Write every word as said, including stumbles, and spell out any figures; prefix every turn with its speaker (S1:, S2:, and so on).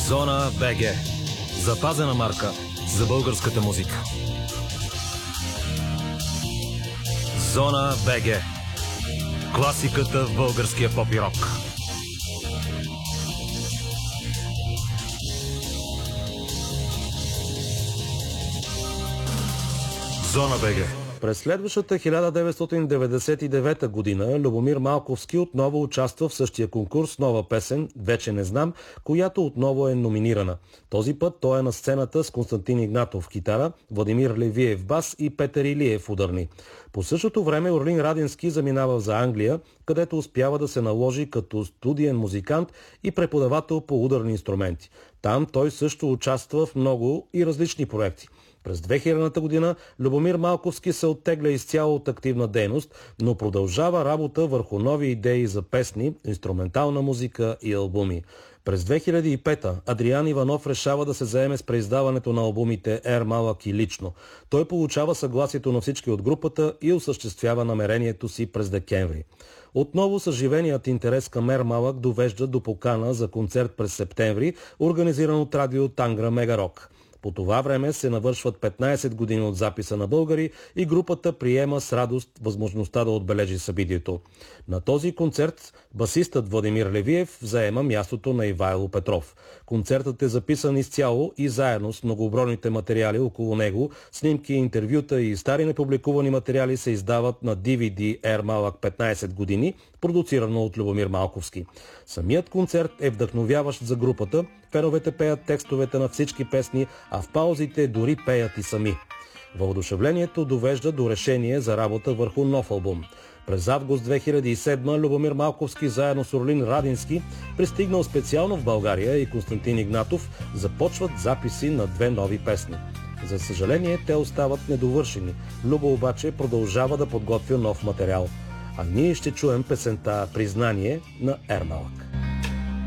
S1: Зона БГ. Запазена марка за българската музика. Зона БГ. Класиката в българския поп и рок. Зона БГ.
S2: През следващата хиляда деветстотин деветдесет и девета година Любомир Малковски отново участва в същия конкурс нова песен «Вече не знам», която отново е номинирана. Този път той е на сцената с Константин Игнатов китара, Владимир Левиев бас и Петър Илиев ударни. По същото време Орлин Радински заминава за Англия, където успява да се наложи като студиен музикант и преподавател по ударни инструменти. Там той също участва в много и различни проекти. През две хилядната година Любомир Малковски се оттегля изцяло от активна дейност, но продължава работа върху нови идеи за песни, инструментална музика и албуми. През две хиляди и пета Адриан Иванов решава да се заеме с преиздаването на албумите «Ер Малък» и «Лично». Той получава съгласието на всички от групата и осъществява намерението си през декември. Отново съживеният интерес към «Ер Малък» довежда до покана за концерт през септември, организиран от радио Тангра Мегарок. По това време се навършват петнайсет години от записа на българи и групата приема с радост възможността да отбележи събитието. На този концерт басистът Владимир Левиев заема мястото на Ивайло Петров. Концертът е записан изцяло и заедно с многобройните материали около него, снимки, интервюта и стари непубликувани материали се издават на ди ви ди «Ер Малък петнайсет години», продуцирано от Любомир Малковски. Самият концерт е вдъхновяващ за групата, феновете пеят текстовете на всички песни, а в паузите дори пеят и сами. Въодушевлението довежда до решение за работа върху нов албум. През август две хиляди и седма Любомир Малковски заедно с Орлин Радински, пристигнал специално в България, и Константин Игнатов започват записи на две нови песни. За съжаление, те остават недовършени. Любо обаче продължава да подготвя нов материал. А ние ще чуем песента «Признание» на «Ер Малък».